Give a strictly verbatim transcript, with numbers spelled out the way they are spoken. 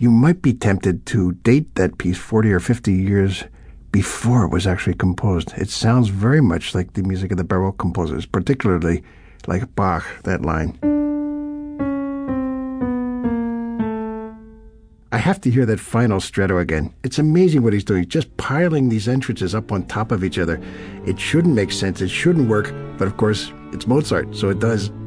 you might be tempted to date that piece forty or fifty years before it was actually composed. It sounds very much like the music of the Baroque composers, particularly like Bach, that line. I have to hear that final stretto again. It's amazing what he's doing, just piling these entrances up on top of each other. It shouldn't make sense, it shouldn't work, but of course, it's Mozart, so it does.